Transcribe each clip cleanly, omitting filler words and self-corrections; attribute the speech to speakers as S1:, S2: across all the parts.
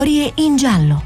S1: Storie in giallo.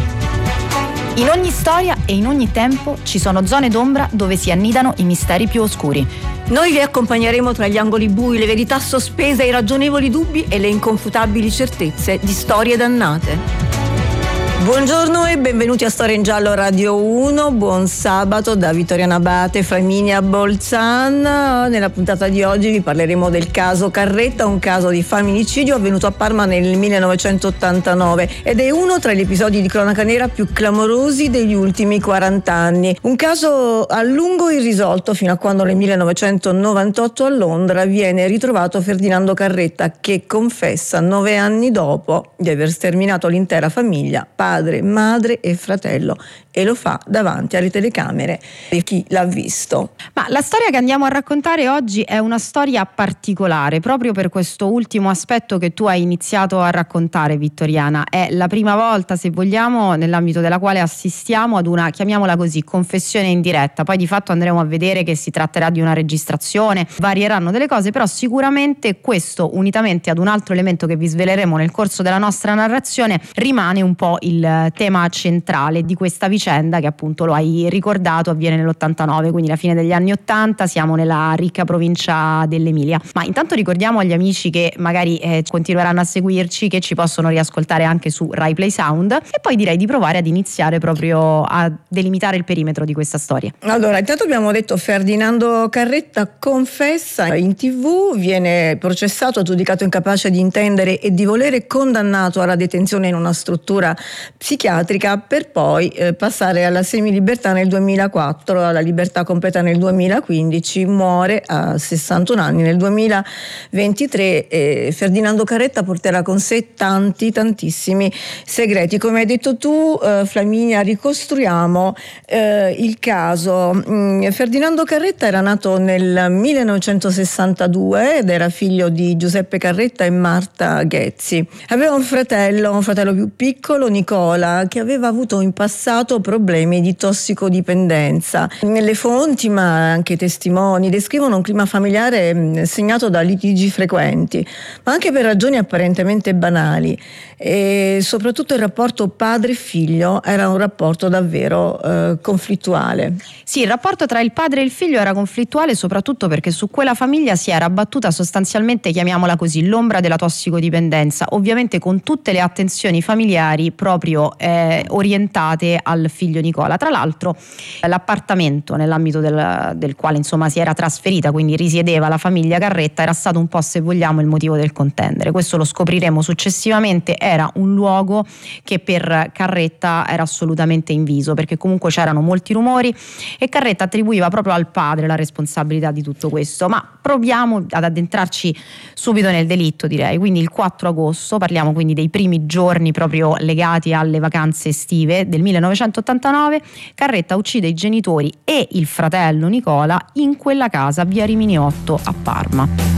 S2: In ogni storia e in ogni tempo ci sono zone d'ombra dove si annidano i misteri più oscuri.
S3: Noi vi accompagneremo tra gli angoli bui, le verità sospese, i ragionevoli dubbi e le inconfutabili certezze di storie dannate. Buongiorno e benvenuti a Storia in Giallo Radio 1, buon sabato da Vittoriana Abate, Flaminia Bolzan. Nella puntata di oggi vi parleremo del caso Carretta, un caso di femminicidio avvenuto a Parma nel 1989 ed è uno tra gli episodi di cronaca nera più clamorosi degli ultimi 40 anni. Un caso a lungo irrisolto fino a quando nel 1998 a Londra viene ritrovato Ferdinando Carretta che confessa 9 anni dopo di aver sterminato l'intera famiglia, padre, madre e fratello, e lo fa davanti alle telecamere di chi l'ha visto.
S2: Ma la storia che andiamo a raccontare oggi è una storia particolare proprio per questo ultimo aspetto che tu hai iniziato a raccontare, Vittoriana. È la prima volta, se vogliamo, nell'ambito della quale assistiamo ad una, chiamiamola così, confessione in diretta. Poi di fatto andremo a vedere che si tratterà di una registrazione, varieranno delle cose, però sicuramente questo, unitamente ad un altro elemento che vi sveleremo nel corso della nostra narrazione, rimane un po' il tema centrale di questa vicenda che, appunto, lo hai ricordato, avviene nell'89, quindi la fine degli anni 80, siamo nella ricca provincia dell'Emilia. Ma intanto ricordiamo agli amici che magari continueranno a seguirci che ci possono riascoltare anche su Rai Play Sound, e poi direi di provare ad iniziare proprio a delimitare il perimetro di questa storia.
S3: Allora, intanto abbiamo detto Ferdinando Carretta confessa in TV, viene processato, giudicato incapace di intendere e di volere, condannato alla detenzione in una struttura psichiatrica per poi passare alla semilibertà nel 2004, alla libertà completa nel 2015, muore a 61 anni nel 2023. Ferdinando Carretta porterà con sé tantissimi segreti. Come hai detto tu, Flaminia, ricostruiamo il caso. Ferdinando Carretta era nato nel 1962 ed era figlio di Giuseppe Carretta e Marta Ghezzi. Aveva un fratello più piccolo, Nicola, che aveva avuto in passato problemi di tossicodipendenza. Nelle fonti, ma anche i testimoni, descrivono un clima familiare segnato da litigi frequenti, ma anche per ragioni apparentemente banali, e soprattutto il rapporto padre-figlio era un rapporto davvero conflittuale.
S2: Sì, il rapporto tra il padre e il figlio era conflittuale soprattutto perché su quella famiglia si era abbattuta sostanzialmente, chiamiamola così, l'ombra della tossicodipendenza, ovviamente con tutte le attenzioni familiari proprio orientate al figlio Nicola. Tra l'altro l'appartamento nell'ambito del quale insomma si era trasferita, quindi risiedeva la famiglia Carretta, era stato un po', se vogliamo, il motivo del contendere. Questo lo scopriremo successivamente. Era un luogo che per Carretta era assolutamente inviso, perché comunque c'erano molti rumori e Carretta attribuiva proprio al padre la responsabilità di tutto questo. Ma proviamo ad addentrarci subito nel delitto, direi. Quindi il 4 agosto, parliamo quindi dei primi giorni proprio legati alle vacanze estive del 1989, Carretta uccide i genitori e il fratello Nicola in quella casa via Rimini 8 a Parma.